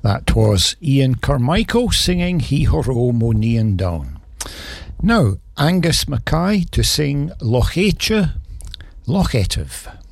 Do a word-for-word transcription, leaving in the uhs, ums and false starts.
That was Ian Carmichael singing He Horo Mo Nian Down. Now, Angus Mackay to sing Lochecha, Lochetiv.